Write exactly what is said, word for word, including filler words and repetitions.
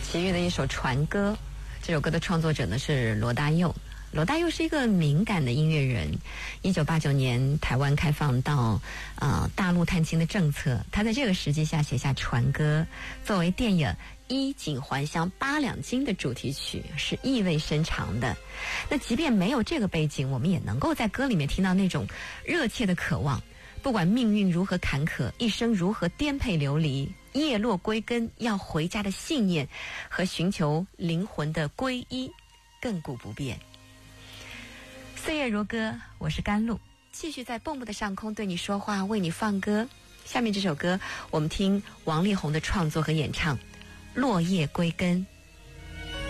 齐豫的一首《船歌》，这首歌的创作者呢是罗大佑。罗大佑是一个敏感的音乐人。一九八九年，台湾开放到呃大陆探亲的政策，他在这个时机下写下《船歌》，作为电影《衣锦还乡八两金》的主题曲，是意味深长的。那即便没有这个背景，我们也能够在歌里面听到那种热切的渴望。不管命运如何坎坷，一生如何颠沛流离，叶落归根，要回家的信念和寻求灵魂的皈依亘古不变。岁月如歌，我是甘露，继续在蹦蹦的上空对你说话，为你放歌。下面这首歌我们听王力宏的创作和演唱《落叶归根》。